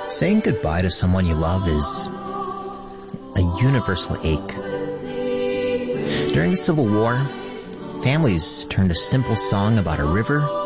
Saying goodbye to someone you love is a universal ache. During the Civil War, families turned a simple song about a river